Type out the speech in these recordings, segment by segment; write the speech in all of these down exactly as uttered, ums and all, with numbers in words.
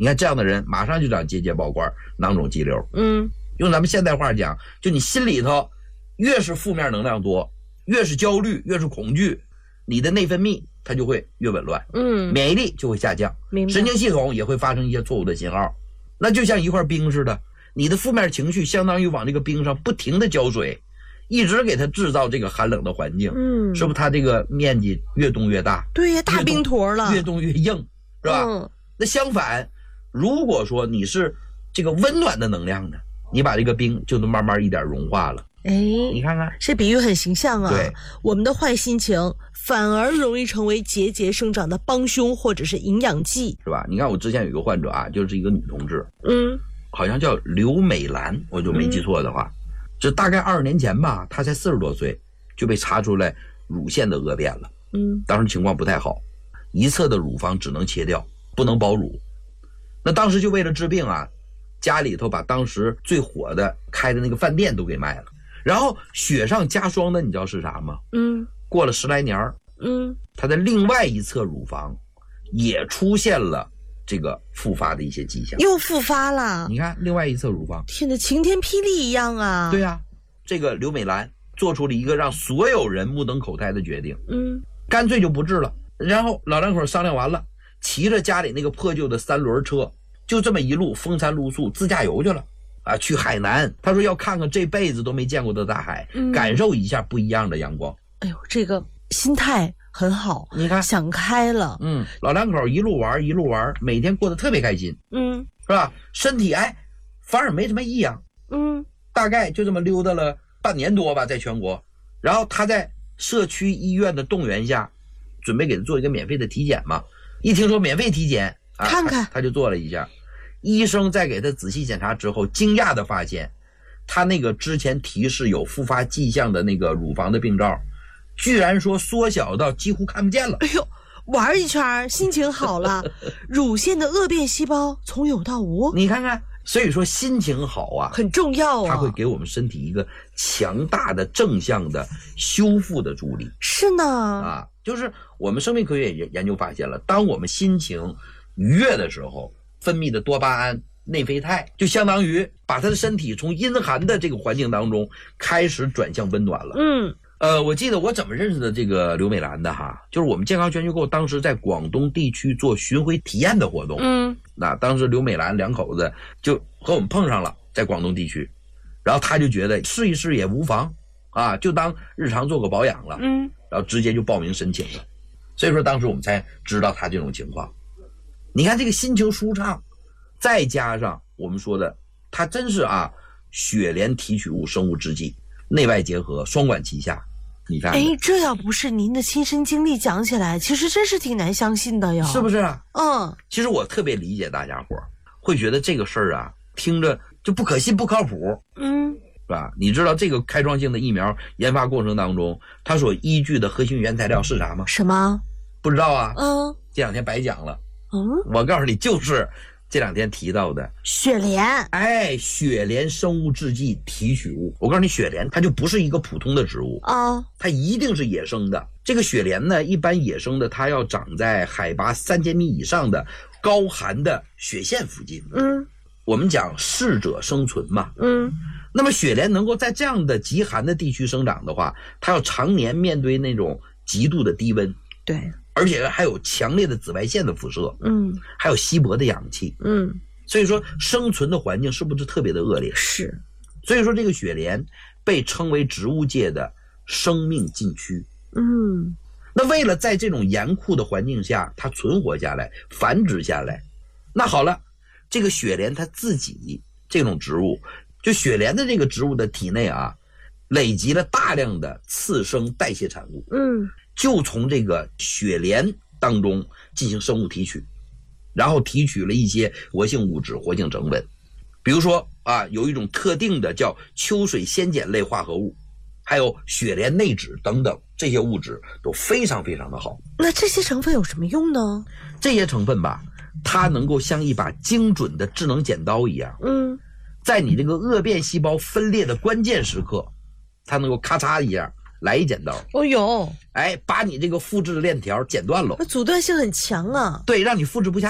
你看这样的人马上就长结节爆罐、囊肿肌瘤。 嗯， 用咱们现代话讲，就你心里头越是负面能量多，越是焦虑，越是恐惧，你的内分泌它就会越紊乱， 嗯， 免疫力就会下降，神经系统也会发生一些错误的信号。那就像一块冰似的，你的负面情绪相当于往这个冰上不停的浇水，一直给它制造这个寒冷的环境， 嗯， 是不是它这个面积越冻越大？ 对呀，大冰坨了， 越冻越硬，是吧？ 嗯， 那相反，如果说你是这个温暖的能量呢，你把这个冰就能慢慢一点融化了。 哎， 你看看， 这比喻很形象啊。 对， 我们的坏心情反而容易成为节节生长的帮凶或者是营养剂， 是吧？你看我之前有一个患者啊，就是一个女同志， 嗯， 好像叫刘美兰，我就没记错的话，嗯、这大概二十年前吧，她才四十多岁就被查出来乳腺的恶变了， 嗯， 当时情况不太好，一侧的乳房只能切掉，不能保乳。那当时就为了治病啊，家里头把当时最火的开的那个饭店都给卖了。然后雪上加霜的，你知道是啥吗？ 嗯， 过了十来年， 嗯， 他的另外一侧乳房也出现了这个复发的一些迹象， 又复发了。 你看另外一侧乳房， 天哪，晴天霹雳一样啊！ 对啊，这个刘美兰做出了一个让所有人目瞪口呆的决定， 嗯， 干脆就不治了。然后老两口商量完了，骑着家里那个破旧的三轮车，就这么一路风餐露宿自驾游去了。啊，去海南，他说要看看这辈子都没见过的大海，嗯、感受一下不一样的阳光。 哎呦，这个心态很好， 你看想开了。 嗯，老两口一路玩一路玩，每天过得特别开心。 嗯， 是吧？身体哎，反而没什么异样。 嗯， 大概就这么溜达了半年多吧，在全国。然后他在社区医院的动员下，准备给他做一个免费的体检嘛。一听说免费体检，啊、 看看他, 他就做了一下。医生在给他仔细检查之后，惊讶地发现，他那个之前提示有复发迹象的那个乳房的病灶，居然说缩小到几乎看不见了。 哎呦，玩一圈心情好了，乳腺的恶变细胞从有到无。 你看看，所以说心情好啊， 很重要啊， 它会给我们身体一个强大的正向的修复的助力。 是呢， 啊，就是我们生命科学研究发现了，当我们心情愉悦的时候，分泌的多巴胺、内啡肽就相当于把他的身体从阴寒的这个环境当中开始转向温暖了。 嗯， 呃，我记得我怎么认识的这个刘美兰的哈，就是我们健康全球购当时在广东地区做巡回体验的活动。 嗯， 那当时刘美兰两口子就和我们碰上了，在广东地区，然后他就觉得试一试也无妨啊，就当日常做个保养了。 嗯， 然后直接就报名申请了。所以说当时我们才知道他这种情况。你看这个心情舒畅，再加上我们说的，它真是啊，雪莲提取物生物制剂，内外结合，双管齐下。你看， 哎，这要不是您的亲身经历讲起来，其实真是挺难相信的哟， 是不是啊？ 嗯， 其实我特别理解大家伙会觉得这个事儿啊，听着就不可信、不靠谱。 嗯， 是吧？你知道这个开创性的疫苗研发过程当中，它所依据的核心原材料是啥吗？ 什么？ 不知道啊？ 嗯， 这两天白讲了。 嗯， 我告诉你，就是这两天提到的雪莲。 哎，雪莲生物制剂提取物。我告诉你，雪莲它就不是一个普通的植物啊， 它一定是野生的。这个雪莲呢，一般野生的它要长在海拔三千米以上的高寒的雪线附近。 嗯， 我们讲适者生存嘛。 嗯， 那么雪莲能够在这样的极寒的地区生长的话，它要常年面对那种极度的低温。 对。 而且还有强烈的紫外线的辐射， 嗯， 还有稀薄的氧气， 嗯， 所以说生存的环境是不是特别的恶劣？ 是， 所以说这个雪莲被称为植物界的生命禁区。 嗯， 那为了在这种严酷的环境下它存活下来、繁殖下来，那好了，这个雪莲它自己这种植物，就雪莲的这个植物的体内啊，累积了大量的次生代谢产物。 嗯。 就从这个雪莲当中进行生物提取，然后提取了一些活性物质、活性成分，比如说啊，有一种特定的叫秋水仙碱类化合物，还有雪莲内酯等等，这些物质都非常非常的好。 那这些成分有什么用呢？ 这些成分吧，它能够像一把精准的智能剪刀一样， 嗯， 在你这个恶变细胞分裂的关键时刻，它能够咔嚓一下来一剪刀。 哦哟， 哎，把你这个复制的链条剪断了， 阻断性很强啊。 对，让你复制不下去。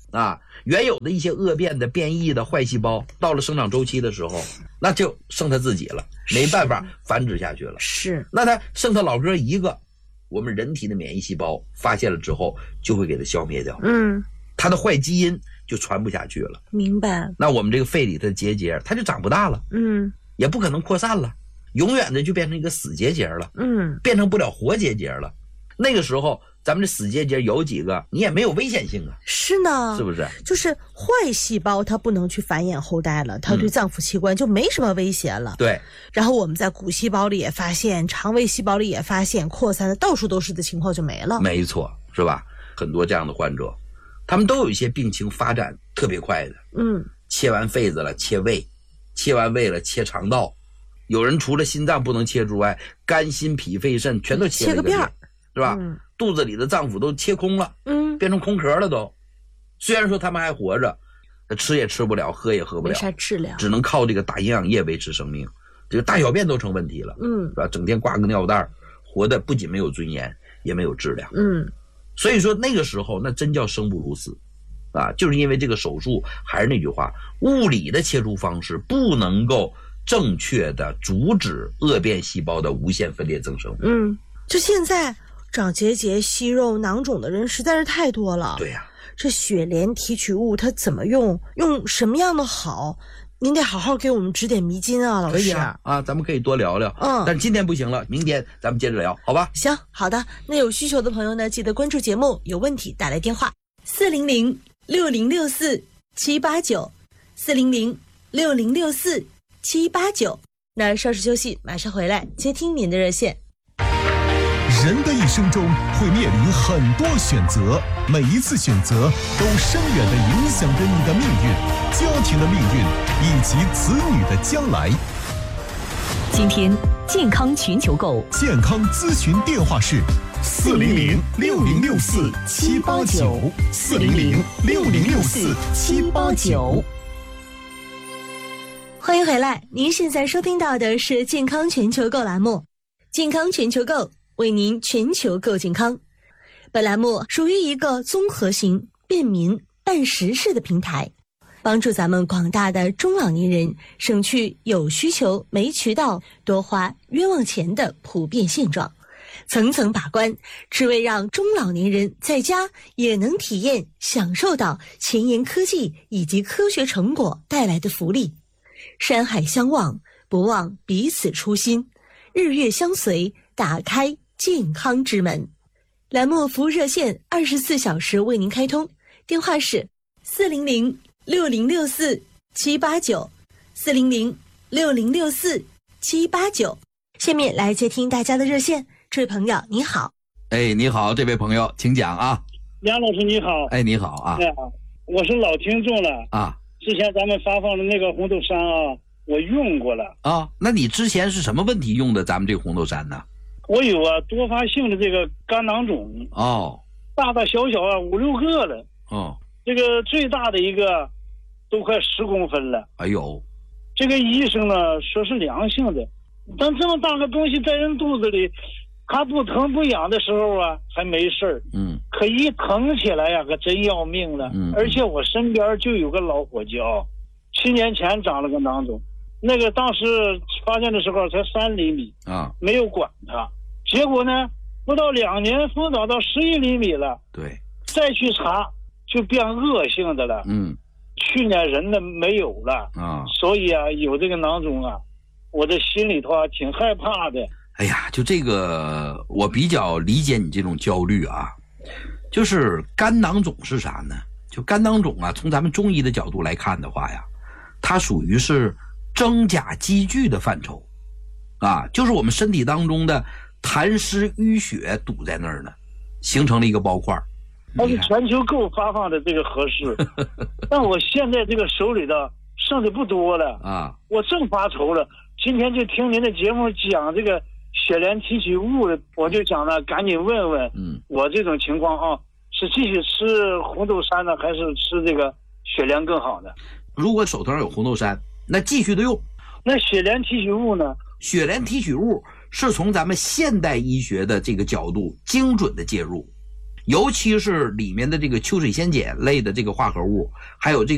啊，原有的一些恶变的变异的坏细胞到了生长周期的时候，那就剩他自己了，没办法繁殖下去了。 是， 那他剩他老哥一个，我们人体的免疫细胞发现了之后就会给他消灭掉。 嗯， 他的坏基因就传不下去了。 明白。 那我们这个肺里的结节它就长不大了， 嗯， 也不可能扩散了，永远的就变成一个死结节了， 嗯， 变成不了活结节了。那个时候咱们这死结节有几个，你也没有危险性啊。 是呢， 是不是？ 就是坏细胞它不能去繁衍后代了，它对脏腑器官就没什么威胁了。 对。 然后我们在骨细胞里也发现，肠胃细胞里也发现，扩散的到处都是的情况就没了。 没错，是吧？很多这样的患者，他们都有一些病情发展特别快的。 嗯， 切完肺子了，切胃，切完胃了，切肠道。有人除了心脏不能切之外，肝、心、脾、肺、肾全都切了一个遍，是吧？嗯，肚子里的脏腑都切空了， 嗯， 变成空壳了都。虽然说他们还活着，吃也吃不了，喝也喝不了， 没啥质量， 只能靠这个打营养液维持生命。这个大小便都成问题了， 嗯， 是吧？整天挂个尿袋，活的不仅没有尊严，也没有质量。 嗯， 所以说那个时候那真叫生不如死，啊，就是因为这个手术，还是那句话，物理的切除方式不能够正确的阻止恶变细胞的无限分裂增生。 嗯，就现在长结节、息肉、囊肿的人实在是太多了。 对呀、啊， 这雪莲提取物它怎么用？用什么样的好？您得好好给我们指点迷津啊，老师。 可以啊，啊，咱们可以多聊聊。 嗯， 但是今天不行了，明天咱们接着聊，好吧？ 行，好的。那有需求的朋友呢，记得关注节目，有问题打来电话四零零六零六四七八九四零零六零六四七八九。那稍事休息，马上回来接听您的热线。 人的一生中会面临很多选择，每一次选择都深远地影响着你的命运、家庭的命运以及子女的将来。 今天健康全球购健康咨询电话是四零零六零六四七八九四零零六零六四七八九。 欢迎回来，您现在收听到的是健康全球购栏目，健康全球购为您全球购健康。本栏目属于一个综合型、便民、办实事的平台，帮助咱们广大的中老年人省去有需求没渠道、多花冤枉钱的普遍现状，层层把关，只为让中老年人在家也能体验享受到前沿科技以及科学成果带来的福利。山海相望，不忘彼此初心，日月相随，打开健康之门。栏目服务热线二十四小时为您开通，电话是四零零六零六四七八九四零零六零六四七八九。下面来接听大家的热线，这位朋友你好。 哎，你好，这位朋友，请讲啊。 梁老师你好。 哎，你好啊。 哎呀，我是老听众了啊。 之前咱们发放的那个红豆杉啊，我用过了啊。那你之前是什么问题用的咱们这个红豆杉呢？ 我有啊，多发性的这个肝囊肿哦， 大大小小啊五六个了哦， 这个最大的一个都快十公分了。 哎呦， 这个医生呢说是良性的，但这么大个东西在人肚子里，它不疼不痒的时候啊还没事儿， 嗯， 可一疼起来呀、啊、可真要命了。 嗯， 而且我身边就有个老伙计啊，七年前长了个囊肿，那个当时发现的时候才三厘米啊， 没有管它，结果呢不到两年疯长到十一厘米了， 对， 再去查就变恶性的了。 嗯， 去年人呢没有了啊， 所以啊有这个囊肿啊，我这心里头啊挺害怕的。 哎呀，就这个我比较理解你这种焦虑啊，就是肝囊肿是啥呢？就肝囊肿啊，从咱们中医的角度来看的话呀，它属于是真假积聚的范畴啊，就是我们身体当中的痰湿淤血堵在那儿呢，形成了一个包块。 它是全球购发放的这个合适但我现在这个手里的剩的不多了啊，我正发愁了，今天就听您的节目讲这个雪莲提取物的，我就想了赶紧问问，嗯，我这种情况啊，是继续吃红豆杉呢，还是吃这个雪莲更好呢？ 如果手头上有红豆杉，那继续的用。 那雪莲提取物呢？ 雪莲提取物是从咱们现代医学的这个角度精准的介入， 尤其是里面的这个秋水仙碱类的这个化合物，还有这个